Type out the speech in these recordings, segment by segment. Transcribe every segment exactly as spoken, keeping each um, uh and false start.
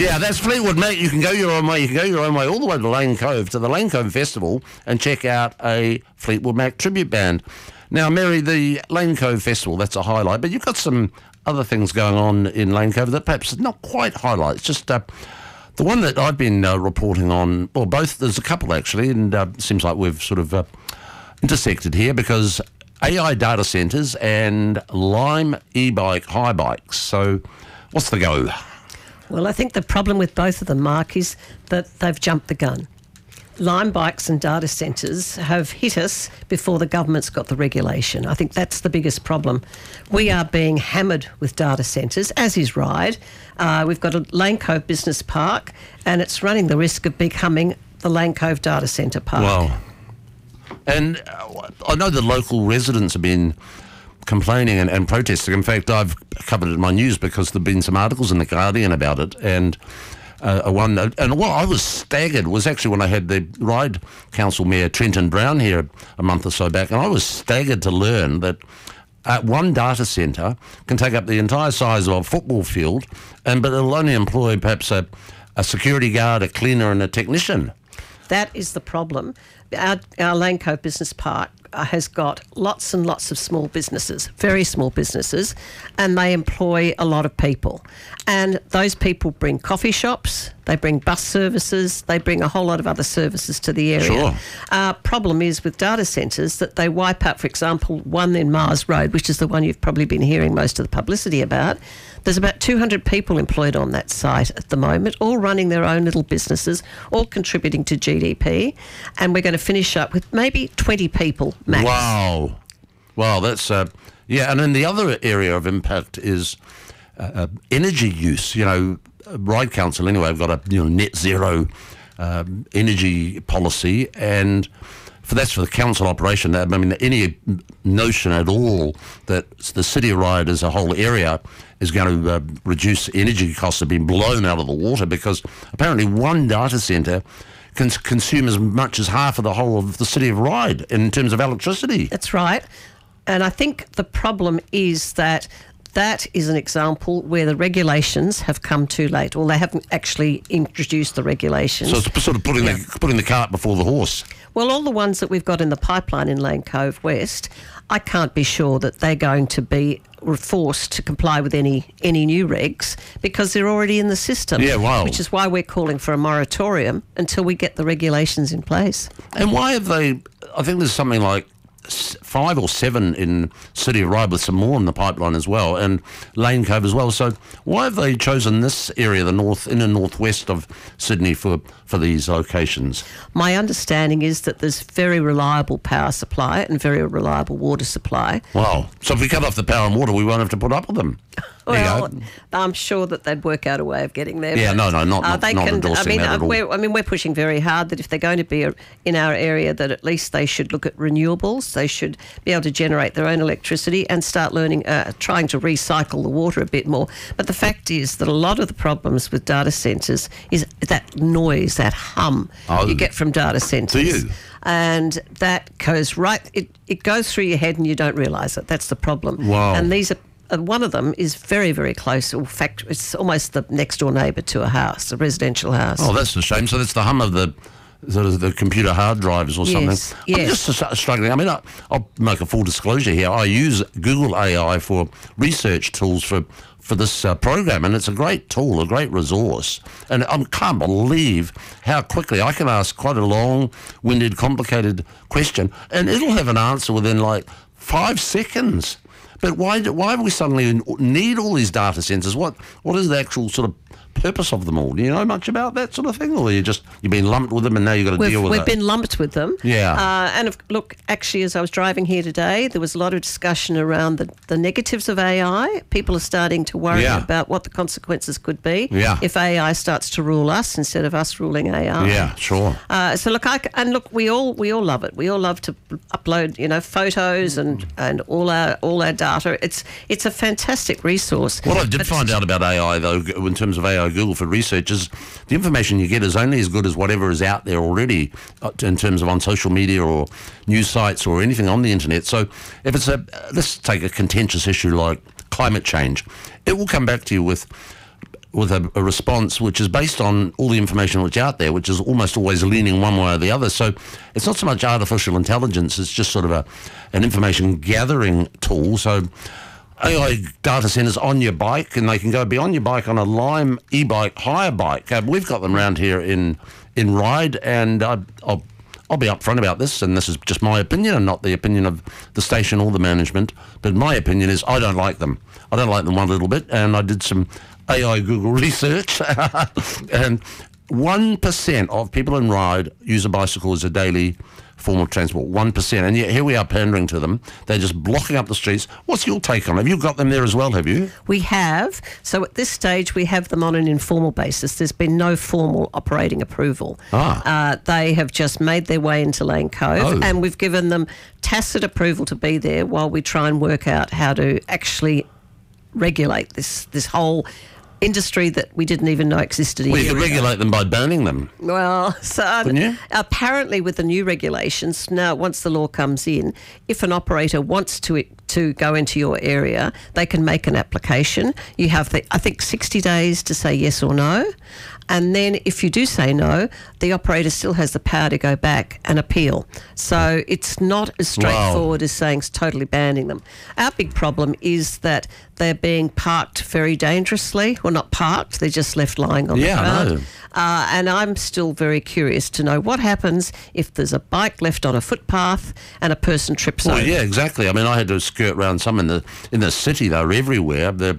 Yeah, that's Fleetwood Mac. You can go your own way. You can go your own way all the way to Lane Cove, to the Lane Cove Festival, and check out a Fleetwood Mac tribute band. Now, Mary, the Lane Cove Festival, that's a highlight, but you've got some other things going on in Lane Cove that perhaps not quite highlights. Just uh, the one that I've been uh, reporting on, well, both, there's a couple actually, and uh, it seems like we've sort of uh, intersected here because A I data centres and Lime e-bike high bikes. So what's the go? Well, I think the problem with both of them, Mark, is that they've jumped the gun. Lime bikes and data centres have hit us before the government's got the regulation. I think that's the biggest problem. We are being hammered with data centres, as is Ryde. Uh, we've got a Lane Cove Business Park, and it's running the risk of becoming the Lane Cove Data Centre Park. Wow. And uh, I know the local residents have been complaining and, and protesting. In fact, I've covered it in my news because there have been some articles in The Guardian about it, and uh, one and what I was staggered was actually when I had the Ryde Council Mayor Trenton Brown here a month or so back, and I was staggered to learn that uh, one data centre can take up the entire size of a football field, and but it'll only employ perhaps a, a security guard, a cleaner and a technician. That is the problem. Our, our Lane Cove Business Park uh, has got lots and lots of small businesses, very small businesses, and they employ a lot of people. And those people bring coffee shops, they bring bus services, they bring a whole lot of other services to the area. Sure. Uh, problem is with data centres that they wipe out, for example, one in Mars Road, which is the one you've probably been hearing most of the publicity about. There's about two hundred people employed on that site at the moment, all running their own little businesses, all contributing to G D P, and we're going to finish up with maybe twenty people max. Wow. Wow, that's... Uh, yeah, and then the other area of impact is uh, uh, energy use. You know, Ryde Council, anyway, have got a you know, net zero um, energy policy, and for that's for the council operation. I mean, any notion at all that the city of Ryde as a whole area is going to uh, reduce energy costs have been blown out of the water because apparently one data centre can consume as much as half of the whole of the city of Ryde in terms of electricity. That's right. And I think the problem is that that is an example where the regulations have come too late, or they haven't actually introduced the regulations. So it's sort of putting, yeah. the, putting the cart before the horse. Well, all the ones that we've got in the pipeline in Lane Cove West, I can't be sure that they're going to be forced to comply with any any new regs because they're already in the system. Yeah, wow. Which is why we're calling for a moratorium until we get the regulations in place. And why have they, I think there's something like five or seven in City of Ryde with some more in the pipeline as well, and Lane Cove as well. So why have they chosen this area, the north, inner northwest of Sydney, for, for these locations? My understanding is that there's very reliable power supply and very reliable water supply. Wow. So if we cut off the power and water, we won't have to put up with them. Well, I'm sure that they'd work out a way of getting there. Yeah, no, no, not, uh, not, they not can, endorsing I mean, that uh, at all. We're, I mean, we're pushing very hard that if they're going to be a, in our area, that at least they should look at renewables. They should be able to generate their own electricity and start learning, uh, trying to recycle the water a bit more. But the fact is that a lot of the problems with data centres is that noise, that hum oh, you get from data centres. Do you? And that goes right, it, it goes through your head and you don't realise it. That's the problem. Wow. And these are And one of them is very, very close. In fact, it's almost the next-door neighbour to a house, a residential house. Oh, that's a shame. So that's the hum of the sort of the computer hard drives or something. Yes, yes. I'm just struggling. I mean, I, I'll make a full disclosure here. I use Google A I for research tools for, for this uh, program, and it's a great tool, a great resource. And I can't believe how quickly I can ask quite a long-winded, complicated question, and it'll have an answer within like five seconds. But why do, why do we suddenly need all these data centres? What what is the actual sort of purpose of them all? Do you know much about that sort of thing, or you just you've been lumped with them and now you've got to we've, deal with we've it? We've been lumped with them. Yeah. Uh, and if, look, actually, as I was driving here today, there was a lot of discussion around the, the negatives of A I. People are starting to worry yeah. about what the consequences could be yeah. if A I starts to rule us instead of us ruling A I. Yeah, sure. Uh, so look, I, and look, we all we all love it. We all love to upload, you know, photos and, and all our all our data. It's it's a fantastic resource. What I did but find out about A I, though, in terms of A I Google for research, is the information you get is only as good as whatever is out there already in terms of on social media or news sites or anything on the internet. So if it's a, let's take a contentious issue like climate change, it will come back to you with with a, a response which is based on all the information which is out there, which is almost always leaning one way or the other. So it's not so much artificial intelligence, it's just sort of a an information gathering tool. So A I data centres on your bike, and they can go beyond your bike on a Lime e-bike hire bike. Uh, we've got them around here in in Ryde, and I, I'll I'll be upfront about this, and this is just my opinion and not the opinion of the station or the management, but my opinion is I don't like them. I don't like them one little bit, and I did some A I Google research, and one percent of people in Ryde use a bicycle as a daily form of transport, one percent, and yet here we are pandering to them. They're just blocking up the streets. What's your take on it? Have you got them there as well, have you? We have. So at this stage, we have them on an informal basis. There's been no formal operating approval. Ah. Uh, they have just made their way into Lane Cove, Oh. and we've given them tacit approval to be there while we try and work out how to actually regulate this, this whole industry that we didn't even know existed. Well, you could regulate them by banning them. Well, so Couldn't you? apparently with the new regulations, now once the law comes in, if an operator wants to to go into your area, they can make an application. You have, the, I think, sixty days to say yes or no. And then if you do say no, the operator still has the power to go back and appeal. So it's not as straightforward Wow. as saying it's totally banning them. Our big problem is that they're being parked very dangerously. Well, not parked, they're just left lying on Yeah, the I ground. know. Uh, and I'm still very curious to know what happens if there's a bike left on a footpath and a person trips Well, over. yeah, exactly. I mean, I had to skirt around some in the in the city. They're everywhere. They're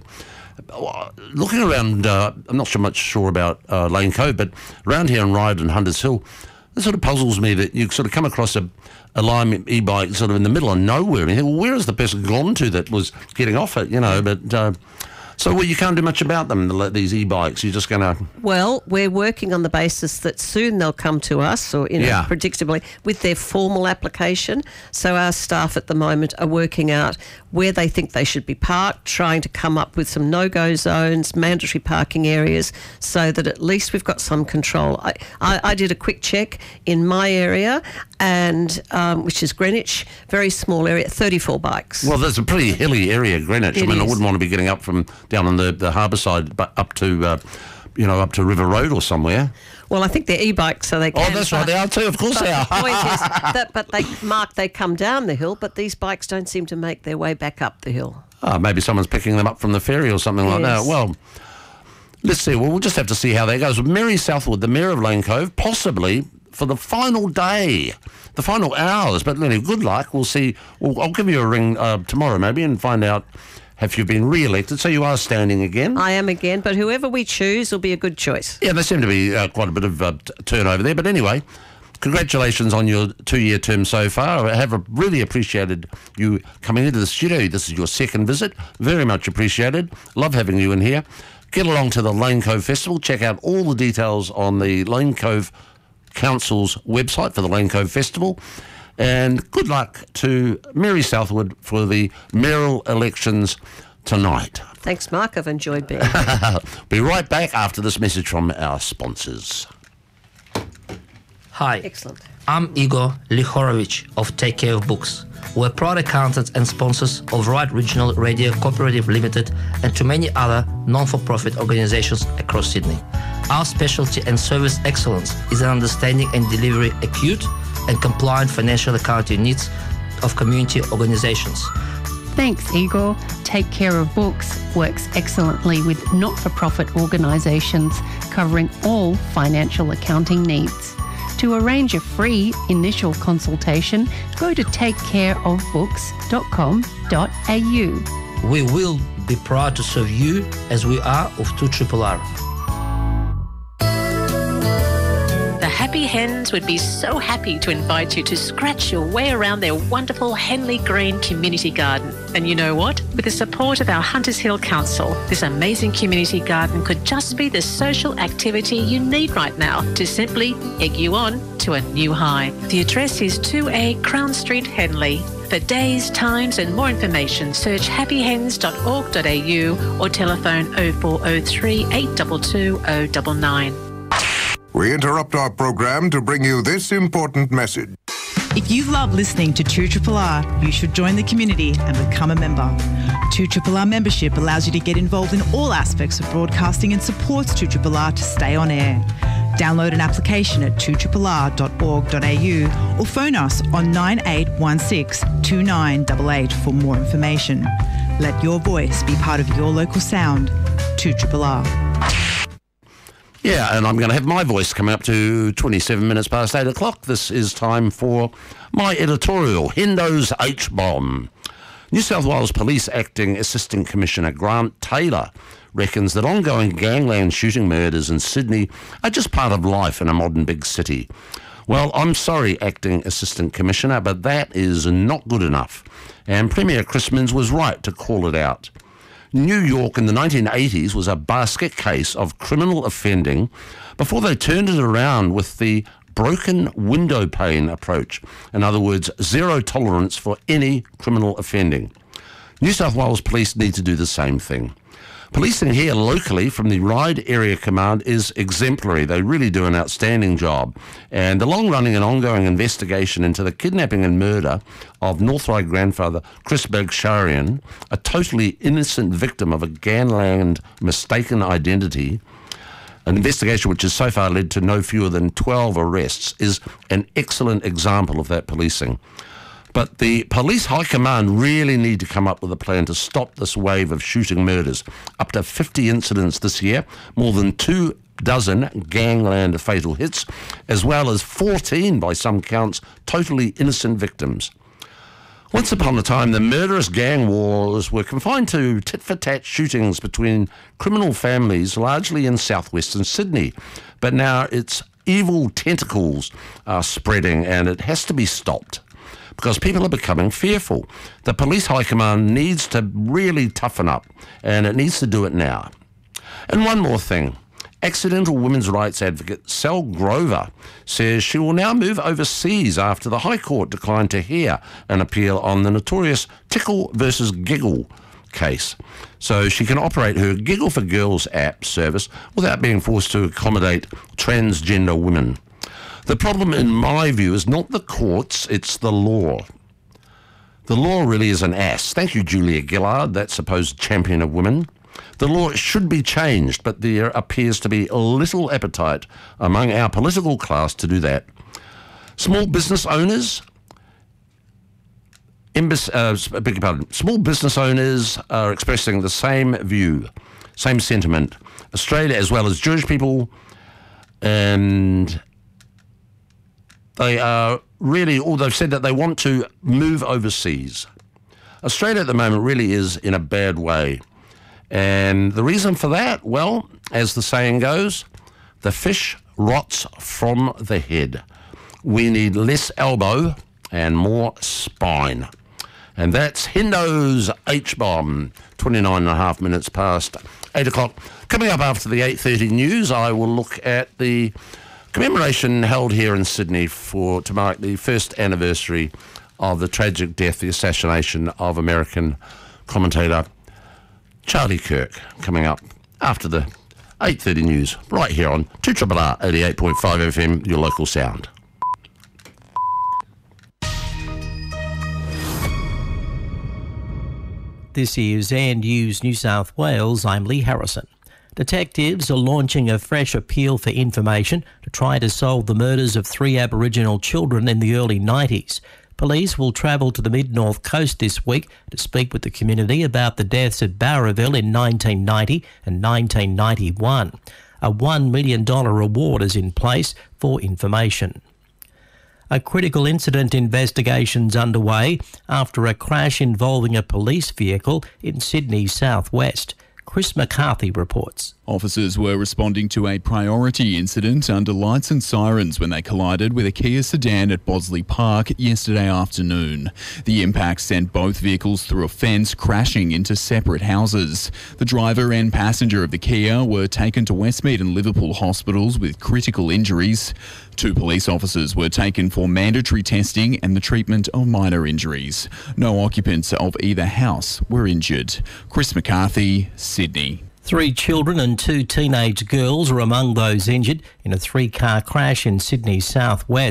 looking around. Uh, I'm not so much sure about uh, Lane Cove, but around here in Ryde and Hunters Hill, it sort of puzzles me that you sort of come across a, a Lime e-bike sort of in the middle of nowhere, and you think, well, where is the person gone to that was getting off it? You know, but. Uh, So well, you can't do much about them, the- these e-bikes. You're just going to... Well, we're working on the basis that soon they'll come to us, or, you know, Yeah. predictably, with their formal application. So our staff at the moment are working out where they think they should be parked, trying to come up with some no-go zones, mandatory parking areas, so that at least we've got some control. I, I, I did a quick check in my area, and um, which is Greenwich, very small area, thirty-four bikes. Well, there's a pretty hilly area, Greenwich. It I mean, I is. wouldn't want to be getting up from down on the, the harbour side, but up to, uh, you know, up to River Road or somewhere. Well, I think they're e-bikes, so they Oh, can. that's right, they are too. Of course But they are. the point is that, but they, Mark, they come down the hill, but these bikes don't seem to make their way back up the hill. Oh, maybe someone's picking them up from the ferry or something like that. Yes. Well, let's see. Well, we'll just have to see how that goes. Mary Southwood, the Mayor of Lane Cove, possibly for the final day, the final hours. But really, good luck. We'll see. Well, I'll give you a ring uh, tomorrow maybe and find out if you've been re-elected. So you are standing again. I am again, but whoever we choose will be a good choice. Yeah, there seem to be uh, quite a bit of uh, t- turnover there. But anyway, congratulations on your two-year term so far. I have really appreciated you coming into the studio. This is your second visit. Very much appreciated. Love having you in here. Get along to the Lane Cove Festival. Check out all the details on the Lane Cove Council's website for the Lane Cove Festival. And good luck to Mary Southwood for the mayoral elections tonight. Thanks, Mark. I've enjoyed being here. Be right back after this message from our sponsors. Hi, Excellent. I'm Igor Lihorovich of Take Care of Books. We're proud accountants and sponsors of Ryde Regional Radio Cooperative Limited and to many other non-for-profit organizations across Sydney. Our specialty and service excellence is in understanding and delivering acute and compliant financial accounting needs of community organizations. Thanks, Igor. Take Care of Books works excellently with not-for-profit organisations covering all financial accounting needs. To arrange a free initial consultation, go to take care of books dot com dot a u. We will be proud to serve you as we are of two R R. The Happy Hens would be so happy to invite you to scratch your way around their wonderful Henley Green community garden. And you know what? With the support of our Hunters Hill Council, this amazing community garden could just be the social activity you need right now to simply egg you on to a new high. The address is two A Crown Street, Henley. For days, times and more information, search happy hens dot org dot a u or telephone oh four oh three, eight two two, oh nine nine. We interrupt our program to bring you this important message. If you love listening to two R R, you should join the community and become a member. two R R membership allows you to get involved in all aspects of broadcasting and supports two R R to stay on air. Download an application at two R R dot org dot a u or phone us on nine eight one six, two nine eight eight for more information. Let your voice be part of your local sound. two R R. Yeah, and I'm going to have my voice coming up to twenty-seven minutes past eight o'clock. This is time for my editorial, Hendo's H-Bomb. New South Wales Police Acting Assistant Commissioner Grant Taylor reckons that ongoing gangland shooting murders in Sydney are just part of life in a modern big city. Well, I'm sorry, Acting Assistant Commissioner, but that is not good enough. And Premier Chris Minns was right to call it out. New York in the nineteen eighties was a basket case of criminal offending before they turned it around with the broken window pane approach. In other words, zero tolerance for any criminal offending. New South Wales Police need to do the same thing. Policing here locally from the Ryde Area Command is exemplary. They really do an outstanding job. And the long-running and ongoing investigation into the kidnapping and murder of North Ryde grandfather Chris Bagsharian, a totally innocent victim of a gangland mistaken identity, an investigation which has so far led to no fewer than twelve arrests, is an excellent example of that policing. But the Police High Command really need to come up with a plan to stop this wave of shooting murders. Up to fifty incidents this year, more than two dozen gangland fatal hits, as well as fourteen, by some counts, totally innocent victims. Once upon a time, the murderous gang wars were confined to tit-for-tat shootings between criminal families, largely in southwestern Sydney. But now its evil tentacles are spreading, and it has to be stopped, because people are becoming fearful. The Police High Command needs to really toughen up, and it needs to do it now. And one more thing. Accidental women's rights advocate Sal Grover says she will now move overseas after the High Court declined to hear an appeal on the notorious Tickle versus Giggle case. So she can operate her Giggle for Girls app service without being forced to accommodate transgender women. The problem, in my view, is not the courts, it's the law. The law really is an ass. Thank you, Julia Gillard, that supposed champion of women. The law should be changed, but there appears to be little appetite among our political class to do that. Small business owners, embas- uh, beg your pardon, small business owners are expressing the same view, same sentiment. Australia, as well as Jewish people, and they are really, or they've said that they want to move overseas. Australia at the moment really is in a bad way. And the reason for that, well, as the saying goes, the fish rots from the head. We need less elbow and more spine. And that's Hendo's H-Bomb, twenty-nine and a half minutes past eight o'clock. Coming up after the eight thirty news, I will look at the commemoration held here in Sydney for to mark the first anniversary of the tragic death, the assassination of American commentator Charlie Kirk, coming up after the eight thirty news, right here on two R R R eighty-eight point five F M, your local sound. This is Air News New South Wales. I'm Lee Harrison. Detectives are launching a fresh appeal for information to try to solve the murders of three Aboriginal children in the early nineties. Police will travel to the Mid-North Coast this week to speak with the community about the deaths at Bowraville in nineteen ninety and nineteen ninety-one. A one million dollars reward is in place for information. A critical incident investigation's underway after a crash involving a police vehicle in Sydney's southwest. Chris McCarthy reports. Officers were responding to a priority incident under lights and sirens when they collided with a Kia sedan at Bosley Park yesterday afternoon. The impact sent both vehicles through a fence, crashing into separate houses. The driver and passenger of the Kia were taken to Westmead and Liverpool hospitals with critical injuries. Two police officers were taken for mandatory testing and the treatment of minor injuries. No occupants of either house were injured. Chris McCarthy, Sydney. Three children and two teenage girls are among those injured in a three-car crash in Sydney's southwest.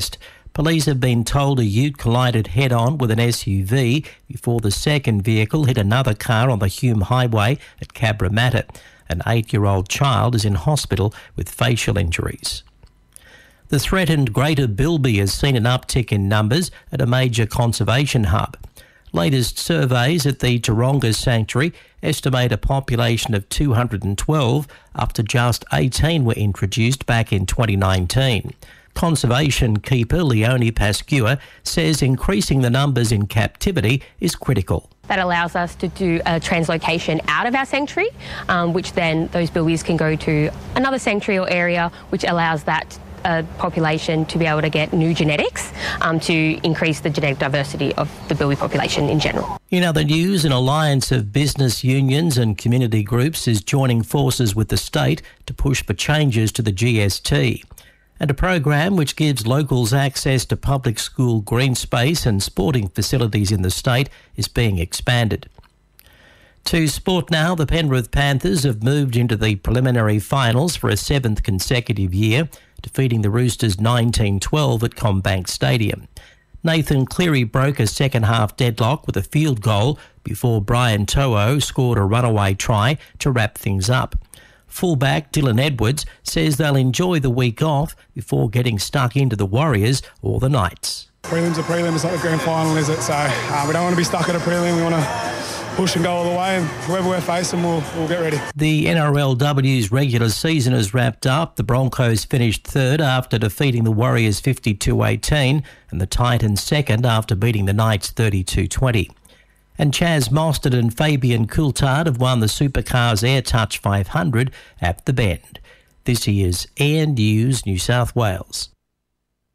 Police have been told a ute collided head-on with an S U V before the second vehicle hit another car on the Hume Highway at Cabramatta. An eight-year-old child is in hospital with facial injuries. The threatened Greater Bilby has seen an uptick in numbers at a major conservation hub. Latest surveys at the Taronga Sanctuary estimate a population of two hundred twelve, up to just eighteen were introduced back in twenty nineteen. Conservation keeper Leonie Pascua says increasing the numbers in captivity is critical. That allows us to do a translocation out of our sanctuary, um, which then those bilbies can go to another sanctuary or area, which allows that uh, population to be able to get new genetics um, to increase the genetic diversity of the bilby population in general. In other news, an alliance of business unions and community groups is joining forces with the state to push for changes to the G S T. And a program which gives locals access to public school green space and sporting facilities in the state is being expanded. To sport now, the Penrith Panthers have moved into the preliminary finals for a seventh consecutive year, defeating the Roosters nineteen twelve at CommBank Stadium. Nathan Cleary broke a second-half deadlock with a field goal before Brian To'o scored a runaway try to wrap things up. Fullback Dylan Edwards says they'll enjoy the week off before getting stuck into the Warriors or the Knights. Prelim's a prelim, it's not the grand final, is it? So uh, we don't want to be stuck at a prelim, we want to push and go all the way, and whoever we're facing, we'll, we'll get ready. The N R L W's regular season has wrapped up. The Broncos finished third after defeating the Warriors fifty-two eighteen and the Titans second after beating the Knights thirty-two twenty. And Chaz Mostert and Fabian Coulthard have won the Supercars AirTouch five hundred at the Bend. This is Air News New South Wales.